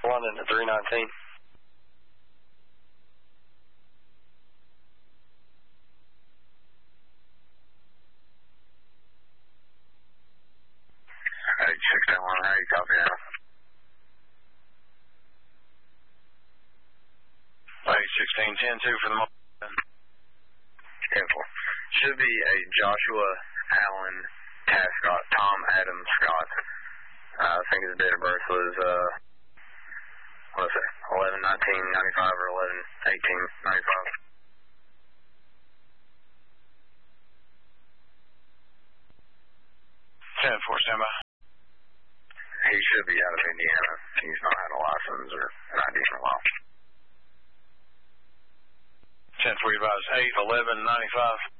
London at 319. Hey, 691, how you copy out? Hey, 1610-2 for the moment. 10-4. Should be a Joshua Allen Tascott, Tom Adam Scott. I think his date of birth was, what was it, 11/19/95 or 11/18/95. 10-4, stand by. He should be out of Indiana. He's not had a license or an ID in a while. 10-4, you advise 8/11/95.